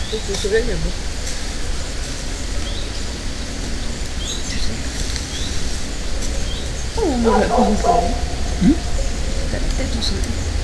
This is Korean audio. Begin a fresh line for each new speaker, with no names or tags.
这只是为什么？哦，我的公司。
응?
떼, 떼주시네.